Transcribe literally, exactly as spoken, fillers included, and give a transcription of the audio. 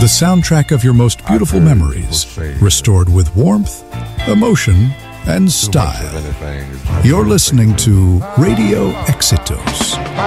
The soundtrack of your most beautiful memories, restored with warmth, emotion, and style. You're listening to Radio Exitos.